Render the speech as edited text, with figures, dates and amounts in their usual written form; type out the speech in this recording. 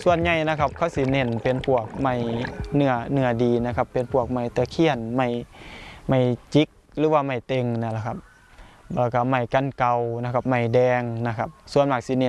ส่วนใหญ่นะครับเขาสิเน้นเป็นพวกไม้เนื้อดีนะครับเป็นพวกไม้ตะเคียนไม้จิกหรือว่าไม้เต็งนั่นแหละครับแล้วก็ไม้กันเก่านะครับไม้แดงนะครับส่วนมากสิเน้น